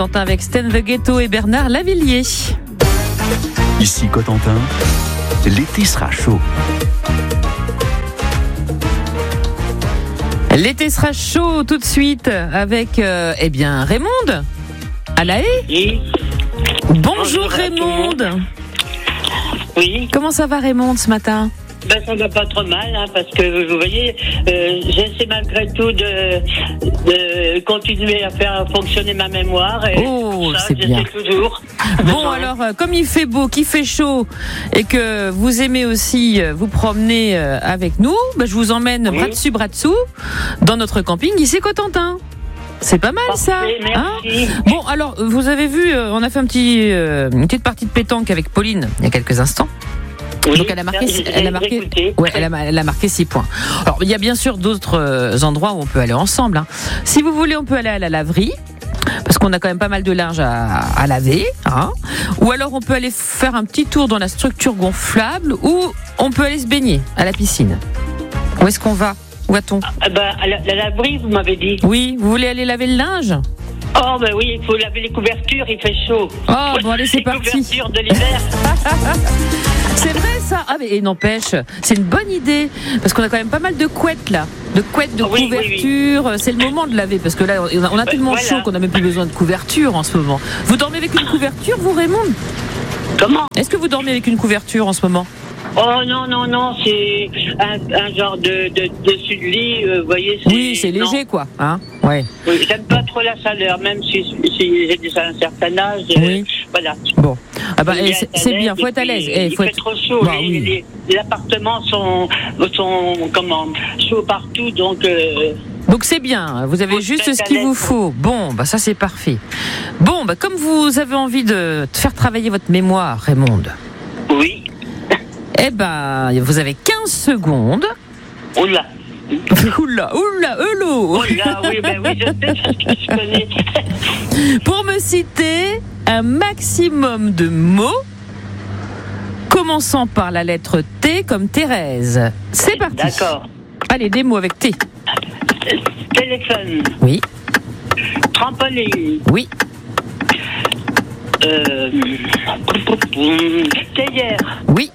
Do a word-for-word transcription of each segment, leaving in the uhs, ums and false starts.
Avec Sten The Ghetto et Bernard Lavillier. Ici Cotentin, l'été sera chaud. L'été sera chaud tout de suite avec euh, eh bien Raymonde à La Haye. Oui. Bonjour, Bonjour Raymonde. Oui. Comment ça va Raymonde ce matin? Ben, ça va pas trop mal, hein, parce que vous voyez, euh, j'essaie malgré tout de, de continuer à faire fonctionner ma mémoire. Et Oh, ça, c'est bien. Toujours. Bon, alors, euh, comme il fait beau, qu'il fait chaud, et que vous aimez aussi euh, vous promener euh, avec nous, ben, je vous emmène Oui. bras dessus, bras dessous, dans notre camping ici Cotentin. C'est pas mal ça, Parfait, merci. Bon, alors, vous avez vu, euh, on a fait un petit, euh, une petite partie de pétanque avec Pauline il y a quelques instants. Oui, Donc elle a marqué, j'ai- elle a j'ai marqué, écouté. ouais, elle a, elle a marqué six points. Alors il y a bien sûr d'autres euh, endroits où on peut aller ensemble. Hein. Si vous voulez, on peut aller à la laverie parce qu'on a quand même pas mal de linge à, à laver. Hein. Ou alors on peut aller faire un petit tour dans la structure gonflable ou on peut aller se baigner à la piscine. Où est-ce qu'on va? Où va-t-on? Ah, ben, à la, la laverie, vous m'avez dit. Oui, vous voulez aller laver le linge? Oh, ben oui, il faut laver les couvertures, il fait chaud. Oh, bon allez, c'est les parti. couvertures de l'hiver. C'est vrai ça. Ah mais et n'empêche, c'est une bonne idée parce qu'on a quand même pas mal de couettes là, de couettes, de Oui, oui, couvertures. C'est le moment de laver parce que là on a, on a tellement voilà. chaud qu'on n'a même plus besoin de couverture en ce moment. Vous dormez avec une couverture, vous Raymond? Comment? Est-ce que vous dormez avec une couverture en ce moment? Oh non, non, non, c'est un, un genre de, de, de dessus de lit, euh, vous voyez. Oui, c'est non. léger quoi, hein? Ouais. Oui, j'aime pas trop la chaleur, même si, si j'ai déjà un certain âge. euh, Oui. Voilà. Bon. Ah bah Il eh, est c'est à c'est l'aise, bien, faut et être à l'aise. puis, Eh, il faut fait être... trop chaud. Bah les, oui. les, les appartements sont, sont comment, chauds partout, donc. Euh, Donc c'est bien, vous avez Faut juste être ce à qu'il l'aise. vous faut. Bon, bah ça c'est parfait. Bon, bah comme vous avez envie de faire travailler votre mémoire, Raymonde, oui. eh ben vous avez quinze secondes. Oh là. Oula, oula, hello. Oh là, oui, ben oui, je sais parce que je connais. Pour me citer un maximum de mots commençant par la lettre T comme Thérèse. C'est parti. D'accord. Allez, des mots avec T. Téléphone, Oui, trampoline, oui, euh, théière, oui.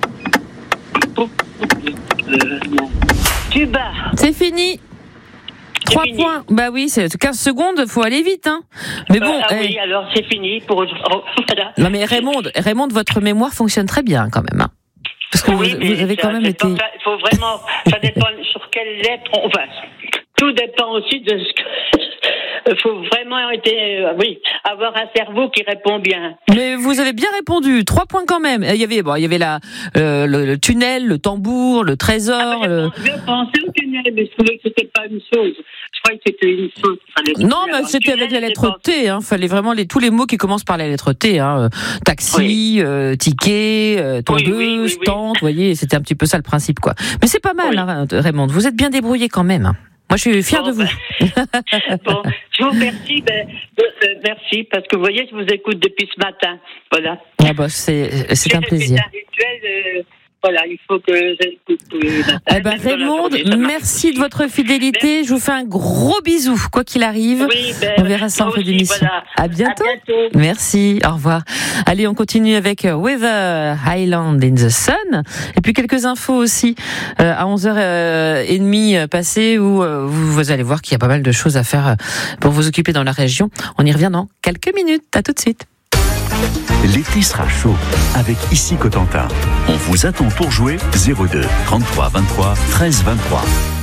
euh, non. Tuba. C'est fini. Trois fini. points. Bah oui, c'est quinze secondes, faut aller vite, hein. Mais bon. Ah eh, oui, alors c'est fini pour aujourd'hui. Oh, voilà. Non mais Raymond, Raymond, votre mémoire fonctionne très bien quand même. Hein. Parce que Oui, vous, mais vous avez ça, quand même c'est été. pas- Il faut vraiment. Ça dépend sur quelle lettre on va. Tout dépend aussi de ce que. Il faut vraiment être, euh, oui, avoir un cerveau qui répond bien. Mais vous avez bien répondu. Trois points quand même. Il y avait, bon, il y avait la, euh, le, le tunnel, le tambour, le trésor. Ah, le... je, je pensais au tunnel, mais je trouvais que c'était pas une chose. Je croyais que c'était une chose. qu'il fallait Non, faire. mais Alors, c'était tunnel, avec la j'ai lettre pensé. T. Hein. Fallait vraiment les, tous les mots qui commencent par la lettre T. Hein. Euh, Taxi, Oui. euh, ticket, euh, tondeuse, Oui, oui, oui, oui. tente. Vous voyez, c'était un petit peu ça le principe, quoi. Mais c'est pas mal, Oui. hein, Raymond. Vous êtes bien débrouillé quand même. Hein. Moi, je suis fière Bon, de vous. ben, bon, je vous remercie. Ben, euh, merci, parce que vous voyez, je vous écoute depuis ce matin. Voilà. Ah bah, c'est, c'est un plaisir. C'est un rituel. Euh, voilà, il faut que j'écoute tous les matins. Eh ben même dans la Raymond, journée, ça marche. merci de votre fidélité. Je vous fais un gros bisou, quoi qu'il arrive. Oui, ben, On verra ça en moi fin aussi, d'émission. voilà. À bientôt. À bientôt. Merci, au revoir. Allez, on continue avec Weather Highland in the Sun. Et puis quelques infos aussi euh, à onze heures trente passées où euh, vous, vous allez voir qu'il y a pas mal de choses à faire pour vous occuper dans la région. On y revient dans quelques minutes. À tout de suite. L'été sera chaud avec Ici Cotentin. On vous attend pour jouer zéro deux trente-trois vingt-trois treize vingt-trois.